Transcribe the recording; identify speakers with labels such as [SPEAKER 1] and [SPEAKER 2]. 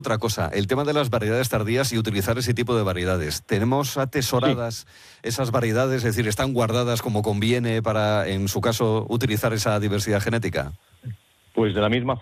[SPEAKER 1] Otra cosa, el tema de las variedades tardías y utilizar ese tipo de variedades. ¿Tenemos atesoradas esas variedades? Es decir, ¿están guardadas como conviene para, en su caso, utilizar esa diversidad genética?
[SPEAKER 2] Pues de la misma